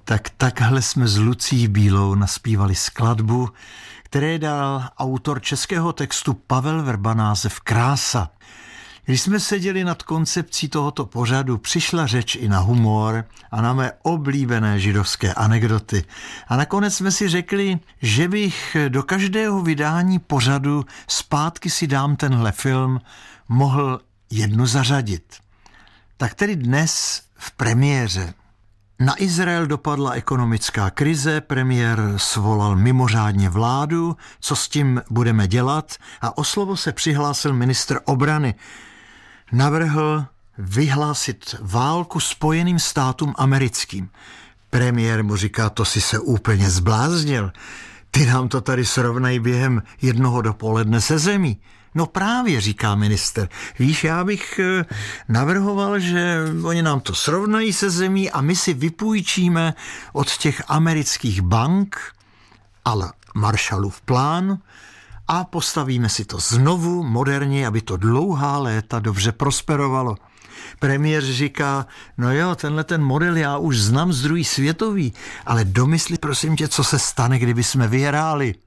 Tak takhle jsme s Lucí Bílou naspívali skladbu, které dal autor českého textu Pavel Vrba název Krása. Když jsme seděli nad koncepcí tohoto pořadu, přišla řeč i na humor a na mé oblíbené židovské anekdoty. A nakonec jsme si řekli, že bych do každého vydání pořadu Zpátky si dám tenhle film mohl jednu zařadit. Tak tedy dnes v premiéře. Na Izrael dopadla ekonomická krize, premiér svolal mimořádně vládu, co s tím budeme dělat, a o slovo se přihlásil ministr obrany. Navrhl vyhlásit válku Spojeným státům americkým. Premiér mu říká, to si se úplně zbláznil. Ty nám to tady srovnají během jednoho dopoledne se zemí. No právě, říká minister. Víš, já bych navrhoval, že oni nám to srovnají se zemí a my si vypůjčíme od těch amerických bank, ale Marshallův plán, a postavíme si to znovu moderně, aby to dlouhá léta dobře prosperovalo. Premiér říká, no jo, tenhle ten model já už znám z druhé světové, ale domysli prosím tě, co se stane, kdyby jsme vyhráli.